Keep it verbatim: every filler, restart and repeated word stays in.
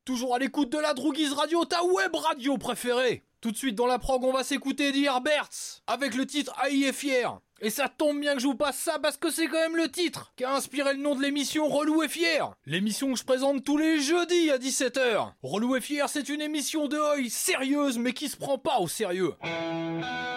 Toujours à l'écoute de la Droogies Radio, ta web radio préférée. Tout de suite dans la prog, on va s'écouter Eddie Herberts avec le titre Haï est fier. Et ça tombe bien que je vous passe ça parce que c'est quand même le titre qui a inspiré le nom de l'émission Relou et Fier. L'émission que je présente tous les jeudis à dix-sept heures. Relou et Fier, c'est une émission de Hoy sérieuse mais qui se prend pas au sérieux.